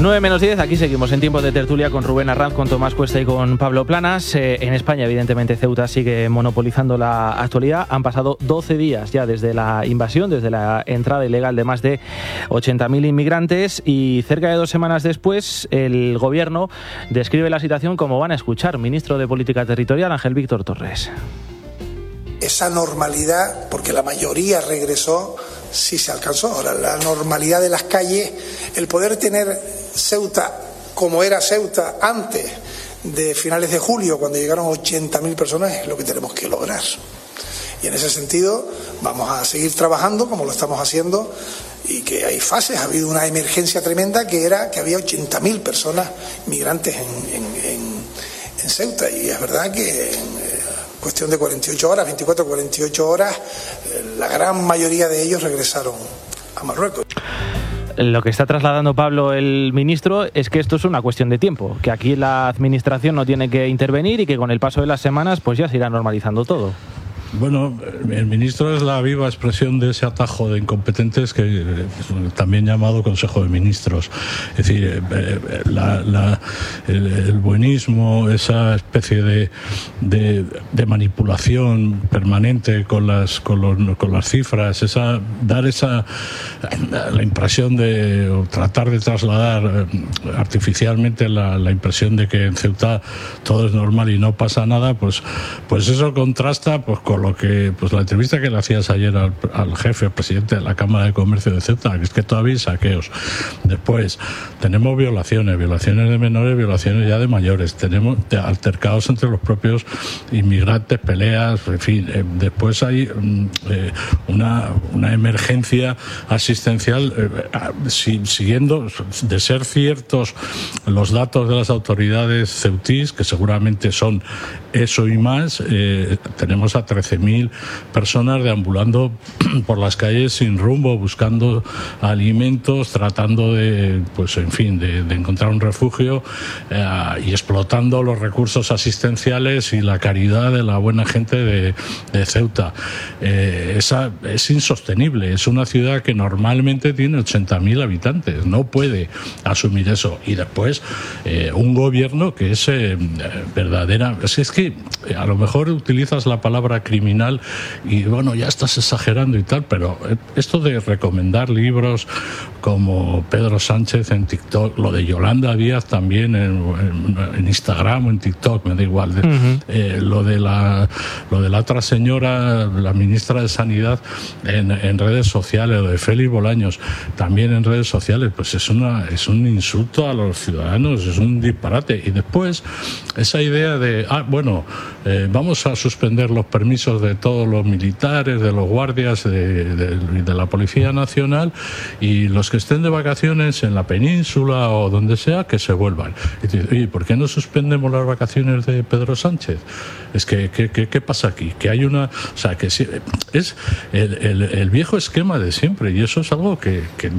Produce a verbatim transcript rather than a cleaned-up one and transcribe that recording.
nueve menos diez, aquí seguimos en tiempo de tertulia con Rubén Arranz, con Tomás Cuesta y con Pablo Planas. Eh, en España, evidentemente, Ceuta sigue monopolizando la actualidad. Han pasado doce días ya desde la invasión, desde la entrada ilegal de más de ochenta mil inmigrantes, y cerca de dos semanas después el Gobierno describe la situación como van a escuchar. Ministro de Política Territorial, Ángel Víctor Torres. Esa normalidad, porque la mayoría regresó, sí se alcanzó. Ahora, la normalidad de las calles, el poder tener Ceuta como era Ceuta antes de finales de julio, cuando llegaron ochenta mil personas, es lo que tenemos que lograr. Y en ese sentido vamos a seguir trabajando como lo estamos haciendo, y que hay fases. Ha habido una emergencia tremenda que era que había ochenta mil personas migrantes en, en, en, en Ceuta, y es verdad que en cuestión de cuarenta y ocho horas, veinticuatro a cuarenta y ocho horas, la gran mayoría de ellos regresaron a Marruecos. Lo que está trasladando Pablo, el ministro, es que esto es una cuestión de tiempo, que aquí la administración no tiene que intervenir y que con el paso de las semanas pues ya se irá normalizando todo. Bueno, el ministro es la viva expresión de ese atajo de incompetentes que también llamado Consejo de Ministros. Es decir, la, la, el, el buenismo, esa especie de, de, de manipulación permanente con las, con, los, con las cifras, esa, dar esa la impresión de, o tratar de trasladar artificialmente la, la impresión de que en Ceuta todo es normal y no pasa nada, pues, pues eso contrasta pues con lo que, pues la entrevista que le hacías ayer al, al jefe, al presidente de la Cámara de Comercio de Ceuta, que es que todavía hay saqueos. Después, tenemos violaciones, violaciones de menores, violaciones ya de mayores, tenemos altercados entre los propios inmigrantes, peleas, en fin. Eh, después hay eh, una, una emergencia asistencial, eh, si, siguiendo, de ser ciertos los datos de las autoridades ceutís, que seguramente son eso y más, eh, tenemos a trece mil personas deambulando por las calles sin rumbo, buscando alimentos, tratando de, pues en fin, de, de encontrar un refugio, eh, y explotando los recursos asistenciales y la caridad de la buena gente de, de Ceuta. Eh, esa es insostenible. Es una ciudad que normalmente tiene ochenta mil habitantes. No puede asumir eso. Y después, eh, un gobierno que es eh, verdadera... Es que, es que a lo mejor utilizas la palabra criminal y bueno, ya estás exagerando y tal, pero esto de recomendar libros como Pedro Sánchez en TikTok, lo de Yolanda Díaz también en, en, en Instagram o en TikTok, me da igual, uh-huh. eh, lo de la lo de la otra señora, la ministra de Sanidad en, en redes sociales, lo de Félix Bolaños también en redes sociales, pues es una es un insulto a los ciudadanos, es un disparate. Y después esa idea de ah bueno, eh, vamos a suspender los permisos de todos los militares, de los guardias de, de, de la Policía Nacional, y los que estén de vacaciones en la península o donde sea, que se vuelvan. Y dices, oye, ¿por qué no suspendemos las vacaciones de Pedro Sánchez? Es que, ¿qué, qué, qué pasa aquí? Que hay una... O sea, que sí, es el, el, el viejo esquema de siempre, y eso es algo que... que